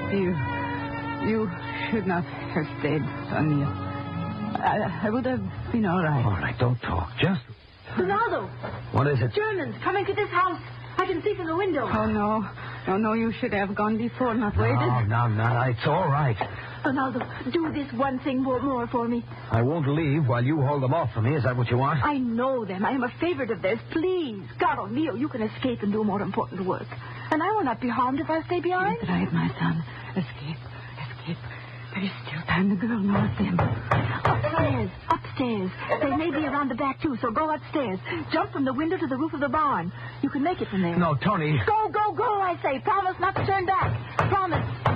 You should not have stayed, Sonia. I would have been all right. All right, don't talk. Just... Ronaldo! What is it? Germans coming to this house. I can see from the window. Oh, no. No, you should have gone before, not waited. No, it's all right. Ronaldo, do this one thing more for me. I won't leave while you hold them off for me. Is that what you want? I know them. I am a favorite of theirs. Please, Caro mio, you can escape and do more important work. And I will not be harmed if I stay behind. That's right, my son. Escape. There is still time. The girl knows them. Upstairs. They may be around the back, too, so go upstairs. Jump from the window to the roof of the barn. You can make it from there. No, Tony. Go, I say. Promise not to turn back. Promise.